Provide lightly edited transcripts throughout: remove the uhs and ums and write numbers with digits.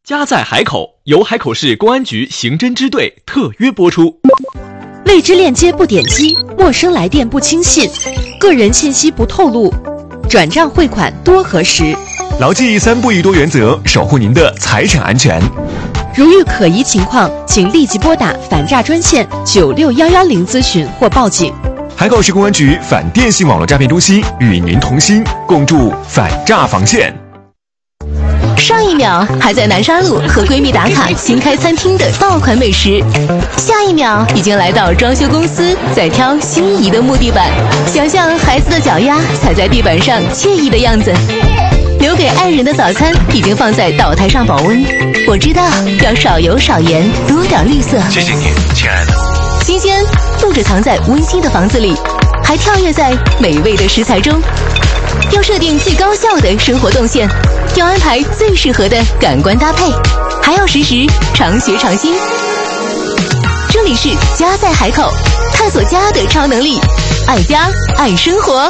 家在海口，由海口市公安局刑侦支队特约播出。 未知链接不点击，陌生来电不轻信，个人信息不透露，转账汇款多核实。 牢记3不1多原则，守护您的财产安全。 如遇可疑情况，请立即拨打反诈专线96110咨询或报警。 海口市公安局反电信网络诈骗中心与您同心，共筑反诈防线。 上一秒还在南沙路和闺蜜打卡新开餐厅的爆款美食，下一秒已经来到装修公司在挑心仪的木地板，想象孩子的脚丫踩在地板上惬意的样子。留给爱人的早餐已经放在岛台上保温，我知道要少油少盐，多点绿色。 谢谢你，亲爱的。 新鲜不止藏在温馨的房子里，还跳跃在美味的食材中。要设定最高效的生活动线，要安排最适合的感官搭配，还要实时常学常新。这里是家在海口，探索家的超能力，爱家爱生活。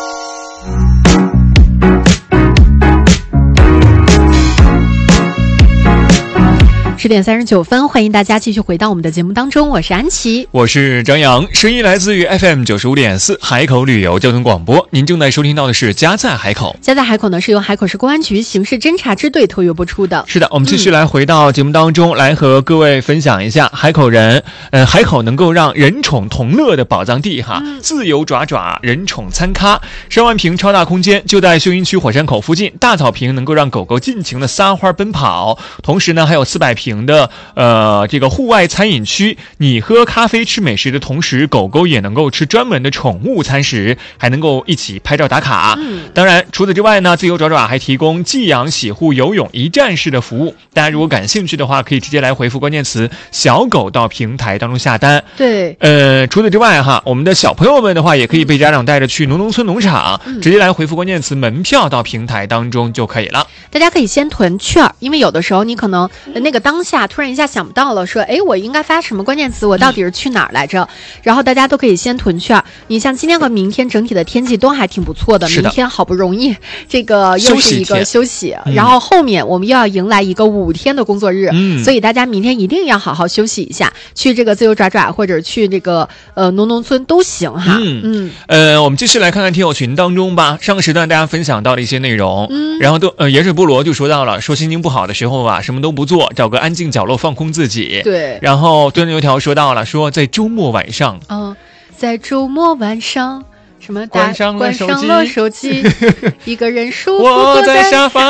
10点39分，欢迎大家继续回到我们的节目当中，我是安琪， 我是张扬，声音来自于 FM 95.4海口旅游交通广播。您正在收听到的是家在海口。 家在海口呢是由海口市公安局刑事侦查支队特约播出的。 是的，我们继续来回到节目当中，来和各位分享一下海口能够让人宠同乐的宝藏地哈，自由爪爪，人宠餐咖，10万平超大空间就在秀英区火山口附近，大草坪能够让狗狗尽情的撒欢奔跑，同时呢还有400平的这个户外餐饮区，你喝咖啡吃美食的同时，狗狗也能够吃专门的宠物餐食，还能够一起拍照打卡。当然除此之外呢，自由爪爪还提供寄养洗护游泳一站式的服务，大家如果感兴趣的话，可以直接来回复关键词小狗到平台当中下单。 对， 除此之外哈，我们的小朋友们的话也可以被家长带着去农村农场，直接来回复关键词门票到平台当中就可以了。 大家可以先囤券，因为有的时候你可能那个当下突然一下想不到了，说我应该发什么关键词，我到底是去哪儿来着，然后大家都可以先囤券。你像今天和明天整体的天气都还挺不错的，明天好不容易这个又是一个休息，然后后面我们又要迎来一个5天的工作日，所以大家明天一定要好好休息一下，去这个自由爪爪或者去这个农村都行哈。 我们继续来看看听友群当中吧，上个时段大家分享到的一些内容，然后盐水菠萝就说到了，说心情不好的时候啊，什么都不做，找个安静角落放空自己。 对， 然后炖油条说到了，说在周末晚上， 在周末晚上什么关上了手机一个人舒服我在沙发